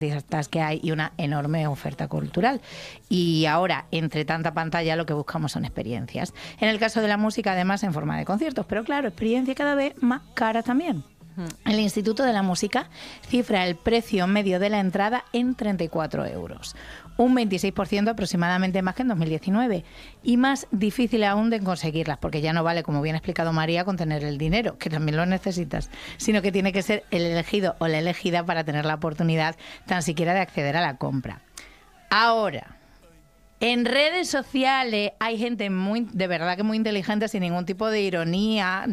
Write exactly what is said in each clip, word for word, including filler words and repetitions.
artistas que hay y una enorme oferta cultural. Y ahora, entre tanta pantalla, lo que buscamos son experiencias. En el caso de la música, además, en forma de conciertos. Pero claro, experiencia cada vez más cara también. El Instituto de la Música cifra el precio medio de la entrada en treinta y cuatro euros, un veintiséis por ciento aproximadamente más que en dos mil diecinueve, y más difícil aún de conseguirlas, porque ya no vale, como bien ha explicado María, con tener el dinero, que también lo necesitas, sino que tiene que ser el elegido o la elegida para tener la oportunidad tan siquiera de acceder a la compra. Ahora, en redes sociales hay gente muy, de verdad que muy inteligente, sin ningún tipo de ironía.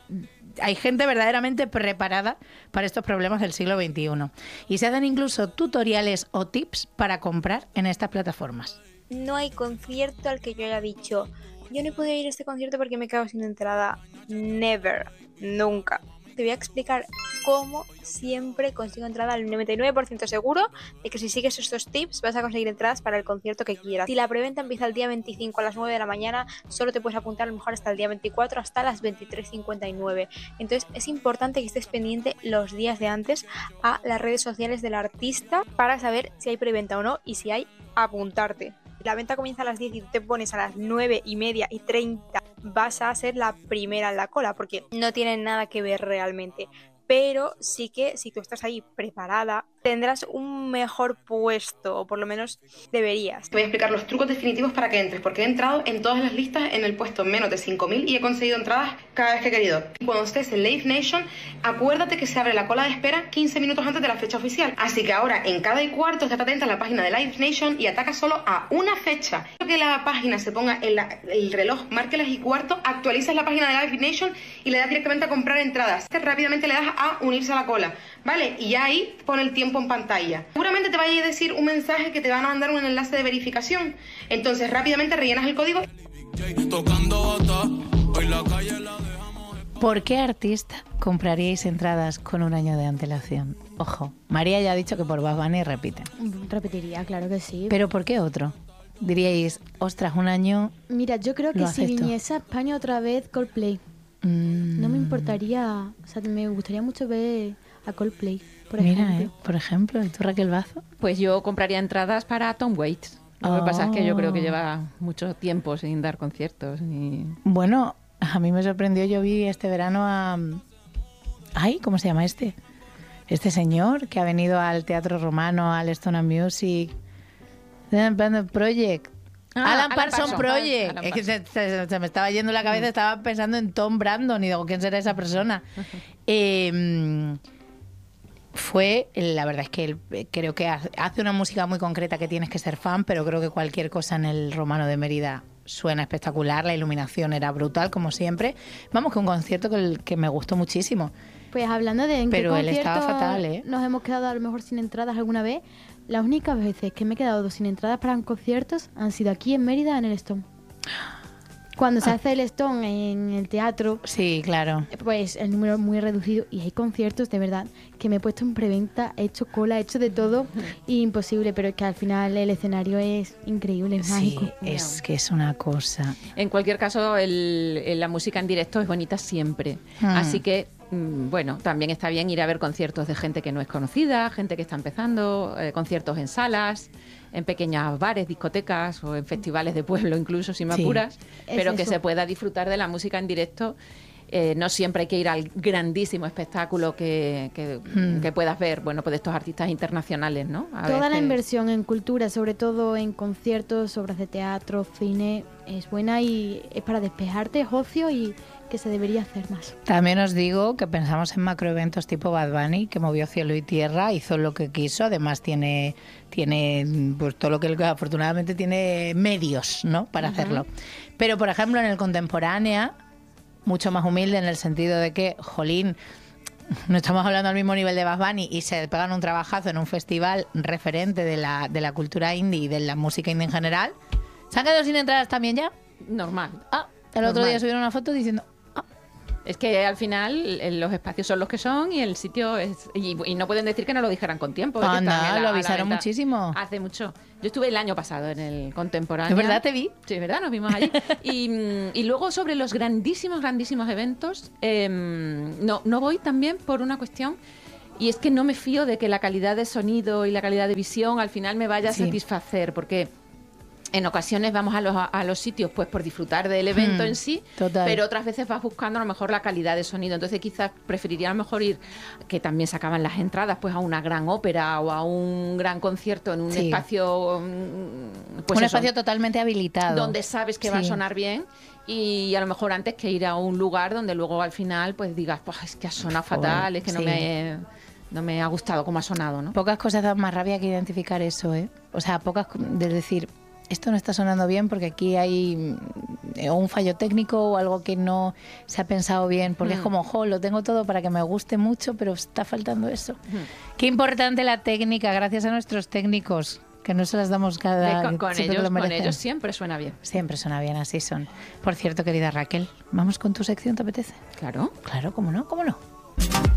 Hay gente verdaderamente preparada para estos problemas del siglo veintiuno. Y se hacen incluso tutoriales o tips para comprar en estas plataformas. No hay concierto al que yo haya dicho, yo no he podido ir a este concierto porque me he quedado sin entrada. Never. Nunca. Te voy a explicar cómo siempre consigo entrada al noventa y nueve por ciento seguro de que si sigues estos tips vas a conseguir entradas para el concierto que quieras. Si la preventa empieza el día veinticinco a las nueve de la mañana, solo te puedes apuntar a lo mejor hasta el día veinticuatro, hasta las veintitrés cincuenta y nueve. Entonces es importante que estés pendiente los días de antes a las redes sociales del artista para saber si hay preventa o no, y si hay, apuntarte. La venta comienza a las diez y tú te pones a las nueve y media y treinta, vas a ser la primera en la cola, porque no tienen nada que ver realmente. Pero sí que si tú estás ahí preparada, tendrás un mejor puesto, o por lo menos deberías. Te voy a explicar los trucos definitivos para que entres, porque he entrado en todas las listas en el puesto menos de cinco mil y he conseguido entradas cada vez que he querido. Cuando estés en Live Nation, acuérdate que se abre la cola de espera quince minutos antes de la fecha oficial. Así que ahora, en cada y cuarto, estate atenta a la página de Live Nation y ataca solo a una fecha. Quiero que la página se ponga en la, el reloj, marque las y cuarto, actualizas la página de Live Nation y le das directamente a comprar entradas. Rápidamente le das a unirse a la cola, ¿vale? Y ya ahí pone el tiempo en pantalla. Seguramente te vaya a decir un mensaje que te van a mandar un enlace de verificación. Entonces rápidamente rellenas el código. ¿Por qué artista compraríais entradas con un año de antelación? Ojo, María ya ha dicho que por Bad Bunny repite. Repetiría, claro que sí. ¿Pero por qué otro? Diríais, ostras, un año. Mira, yo creo que si acepto. viniese a España otra vez Coldplay, mm. no me importaría, o sea, me gustaría mucho ver a Coldplay, por Mira, ejemplo. eh, por ejemplo, ¿y tú, Raquel Bazo? Pues yo compraría entradas para Tom Waits. Lo Oh. que pasa es que yo creo que lleva mucho tiempo sin dar conciertos. Y... Bueno, a mí me sorprendió, yo vi este verano a... Ay, ¿cómo se llama este? Este señor que ha venido al Teatro Romano, al Stone and Music, Project. Ah, Alan, Alan Parsons Parsons. Project. Alan Es que se, se- se me estaba yendo la cabeza, estaba pensando en Tom Brandon y digo, ¿quién será esa persona? Eh, fue, la verdad es que él, eh, creo que hace hace una música muy concreta que tienes que ser fan, pero creo que cualquier cosa en el Romano de Mérida suena espectacular, la iluminación era brutal, como siempre. Vamos, que un concierto que, el- que me gustó muchísimo. Pues hablando de en Pero qué él estaba conciertos fatal, ¿eh? nos hemos quedado a lo mejor sin entradas alguna vez, las únicas veces que me he quedado sin entradas para conciertos han sido aquí en Mérida, en el Stone. Cuando se Ah. hace el Stone en el teatro, Sí, claro. pues el número es muy reducido y hay conciertos de verdad que me he puesto en preventa, he hecho cola, he hecho de todo y imposible, pero es que al final el escenario es increíble, es mágico. Sí, es que es una cosa. En cualquier caso, el- el- la música en directo es bonita siempre. Hmm. Así que, mm, bueno, también está bien ir a ver conciertos de gente que no es conocida, gente que está empezando, eh, conciertos en salas, en pequeños bares, discotecas o en festivales de pueblo incluso, si me Sí. apuras, Es pero que eso. se pueda disfrutar de la música en directo. Eh, no siempre hay que ir al grandísimo espectáculo que, que, Hmm. que puedas ver, bueno, pues de estos artistas internacionales, ¿no? A Toda la veces- inversión en cultura, sobre todo en conciertos, obras de teatro, cine, es buena y es para despejarte, es ocio y que se debería hacer más. También os digo que pensamos en macroeventos tipo Bad Bunny, que movió cielo y tierra, hizo lo que quiso, además tiene, tiene pues todo lo que afortunadamente tiene medios, ¿no?, para hacerlo. Pero, por ejemplo, en el Contemporánea, mucho más humilde en el sentido de que, jolín, no estamos hablando al mismo nivel de Bad Bunny y se pegan un trabajazo en un festival referente de la, de la cultura indie y de la música indie en general. ¿Se han quedado sin entradas también ya? Normal. Ah, el otro Normal. día subieron una foto diciendo... Es que al final eh, los espacios son los que son y el sitio es... Y, y no pueden decir que no lo dijeran con tiempo. ¿eh? Que Anda, están en la- lo a la avisaron venta muchísimo. Hace mucho. Yo estuve el año pasado en el Contemporáneo. ¿De verdad te vi? Sí, es verdad, nos vimos allí. y, mm, y luego sobre los grandísimos, grandísimos eventos, eh, no, no voy también por una cuestión Y es que no me fío de que la calidad de sonido y la calidad de visión al final me vaya a Sí. satisfacer, porque en ocasiones vamos a los, a los sitios pues por disfrutar del evento Hmm, en sí, total. pero otras veces vas buscando a lo mejor la calidad de sonido. Entonces quizás preferiría a lo mejor ir, que también sacaban las entradas, pues a una gran ópera o a un gran concierto en un Sí. espacio... mm, pues un eso, espacio totalmente habilitado. donde sabes que va a Sí. sonar bien, y a lo mejor antes que ir a un lugar donde luego al final pues digas, pues es que ha sonado fatal, es que no, sí. me, no me ha gustado cómo ha sonado, ¿no? Pocas cosas dan más rabia que identificar eso, ¿eh? O sea, pocas co- de decir, esto no está sonando bien porque aquí hay mm, o un fallo técnico o algo que no se ha pensado bien, porque Mm. es como, jo, lo tengo todo para que me guste mucho, pero está faltando eso. Qué importante la técnica, gracias a nuestros técnicos, que no se las damos cada... De- con, con siempre que ellos, lo con merecen. ellos siempre suena bien. Siempre suena bien, así son. Por cierto, querida Raquel, ¿vamos con tu sección, te apetece? Claro. Claro, ¿cómo no? ¿Cómo no?